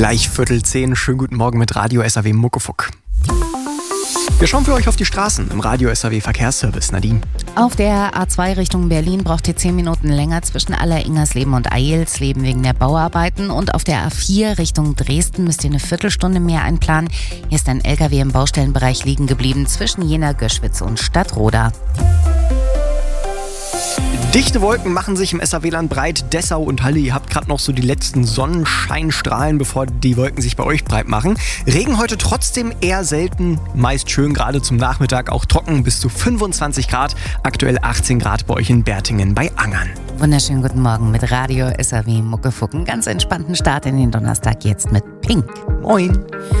Gleich 9:15, schönen guten Morgen mit Radio SAW Muckefuck. Wir schauen für euch auf die Straßen im Radio SAW Verkehrsservice. Nadine. Auf der A2 Richtung Berlin braucht ihr 10 Minuten länger zwischen Alleringersleben und Eilsleben wegen der Bauarbeiten. Und auf der A4 Richtung Dresden müsst ihr eine Viertelstunde mehr einplanen. Hier ist ein LKW im Baustellenbereich liegen geblieben zwischen Jena, Göschwitz und Stadtroda. Dichte Wolken machen sich im SAW-Land breit. Dessau und Halle, ihr habt gerade noch so die letzten Sonnenscheinstrahlen, bevor die Wolken sich bei euch breit machen. Regen heute trotzdem eher selten, meist schön gerade zum Nachmittag, auch trocken bis zu 25 Grad. Aktuell 18 Grad bei euch in Bertingen bei Angern. Wunderschönen guten Morgen mit Radio SAW Muckefuck. Einen ganz entspannten Start in den Donnerstag jetzt mit Pink. Moin.